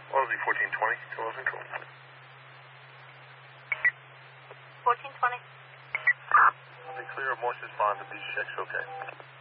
Wellesley 1420 to Wells Control. 1420. They clear of Morse's Bond. The beach check's okay.